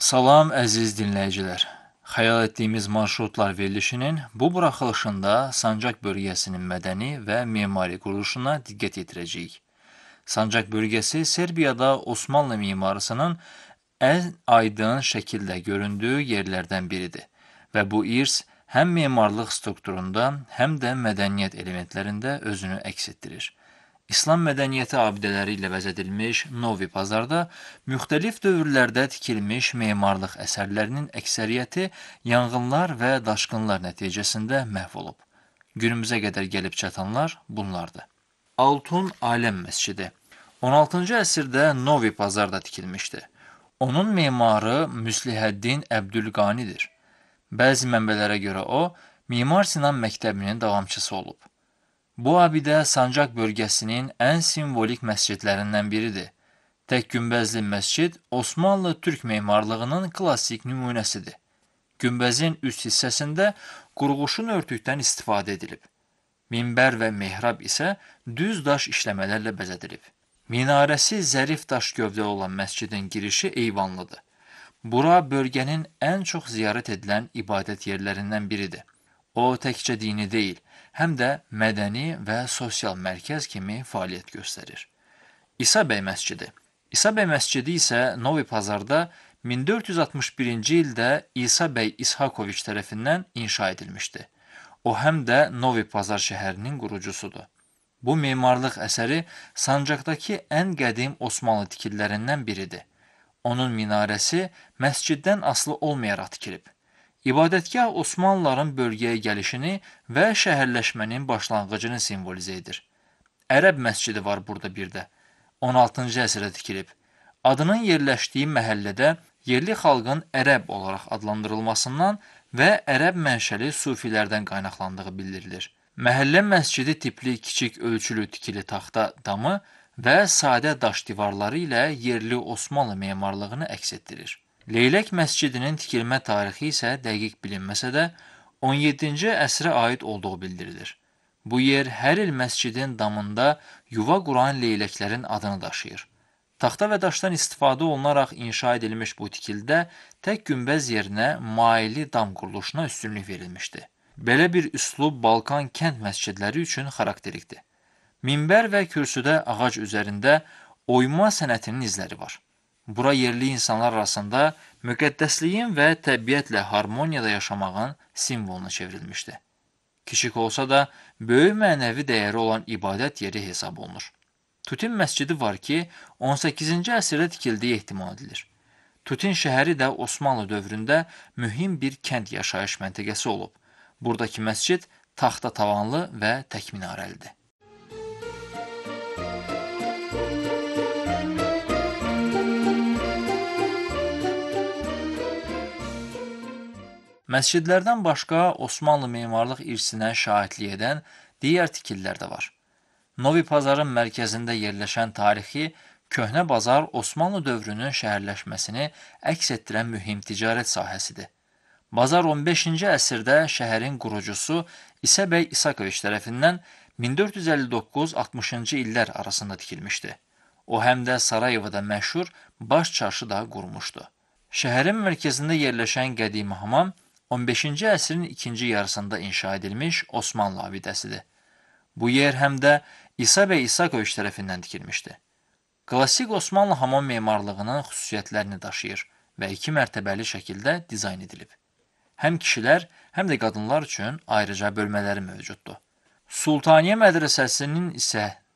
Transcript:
Salam əziz dinləyicilər. Xəyal etdiyimiz marşrutlar verilişinin bu buraxılışında Sancaq bölgəsinin mədəni və memari quruluşuna diqqət yetirəcəyik. Sancaq bölgəsi Serbiyada Osmanlı mimarısının ən aydın şəkildə göründüyü yerlərdən biridir və bu irs həm memarlıq strukturunda, həm də mədəniyyət elementlərində özünü əks etdirir. İslam mədəniyyəti abidələri ilə bəzədilmiş Novi Pazarda müxtəlif dövrlərdə tikilmiş memarlıq əsərlərinin əksəriyyəti yanğınlar və daşqınlar nəticəsində məhv olub. Günümüzə qədər gəlib çatanlar bunlardır. Altun Aləm məscidi 16-cı əsrdə Novi Pazarda tikilmişdi. Onun memarı Müslihəddin Əbdülqanidir. Bəzi mənbələrə görə o, Mimar Sinan məktəbinin davamçısı olub. Bu abidə Sancaq bölgəsinin ən simvolik məscidlərindən biridir. Tək günbəzli məscid Osmanlı türk memarlığının klassik nümunəsidir. Günbəzin üst hissəsində qurğuşun örtükdən istifadə edilib. Minbər və mehrab isə düz daş işləmələrlə bəzədilib. Minarəsi zərif daş gövdəli olan məscidin girişi eyvanlıdır. Bura bölgənin ən çox ziyarət edilən ibadət yerlərindən biridir. O, təkcə dini deyil, həm də mədəni və sosial mərkəz kimi fəaliyyət göstərir. İsa bəy məscidi İsa bəy məscidi isə Novi Pazarda 1461-ci ildə İsa bəy İshakoviç tərəfindən inşa edilmişdi. O, həm də Novi Pazar şəhərinin qurucusudur. Bu memarlıq əsəri Sancaqdakı ən qədim Osmanlı tikililərindən biridir. Onun minarəsi məsciddən asılı olmayaraq tikilib. İbadətgah Osmanlıların bölgəyə gəlişini və şəhərləşmənin başlanğıcını simvolizə edir. Ərəb məscidi var burada bir də. 16-cı əsrdə tikilib. Adının yerləşdiyi məhəllədə yerli xalqın ərəb olaraq adlandırılmasından və ərəb mənşəli sufilərdən qaynaqlandığı bildirilir. Məhəllə məscidi tipli kiçik ölçülü tikili taxta damı və sadə daş divarları ilə yerli Osmanlı memarlığını əks etdirir. Leylək məscidinin tikilmə tarixi isə dəqiq bilinməsə də 17-ci əsrə aid olduğu bildirilir. Bu yer hər il məscidin damında yuva quran leyləklərin adını daşıyır. Taxta və daşdan istifadə olunaraq inşa edilmiş bu tikilidə tək günbəz yerinə maili dam quruluşuna üstünlük verilmişdi. Belə bir üslub Balkan kənd məscidləri üçün xarakterikdir. Minbər və kürsüdə ağac üzərində oyma sənətinin izləri var. Bura yerli insanlar arasında müqəddəsliyin və təbiətlə harmoniyada yaşamağın simvoluna çevrilmişdi. Kiçik olsa da, böyük mənəvi dəyəri olan ibadət yeri hesab olunur. Tutin məscidi var ki, 18-ci əsrdə tikildiyi ehtimal edilir. Tutin şəhəri də Osmanlı dövründə mühüm bir kənd yaşayış məntəqəsi olub. Buradakı məscid taxta tavanlı və tək minarəlidir. Məscidlərdən başqa Osmanlı memarlıq irsinə şahidlik edən digər tikililər də var. Novi Pazarın mərkəzində yerləşən tarixi köhnə bazar Osmanlı dövrünün şəhərləşməsini əks etdirən mühüm ticarət sahəsidir. Bazar 15-ci əsrdə şəhərin qurucusu İsa bəy İsakoviç tərəfindən 1459-60-cı illər arasında tikilmişdi. O, həm də Sarayevada məşhur baş çarşı da qurmuşdu. Şəhərin mərkəzində yerləşən qədimi hamam 15-ci əsrin ikinci yarısında inşa edilmiş Osmanlı abidəsidir. Bu yer həm də İsa bəy İsakoviç tərəfindən tikilmişdi. Klassik Osmanlı hamam memarlığının xüsusiyyətlərini daşıyır və 2 mərtəbəli şəkildə dizayn edilib. Həm kişilər, həm də qadınlar üçün ayrıca bölmələri mövcuddur. Sultaniyə mədrəsəsinin isə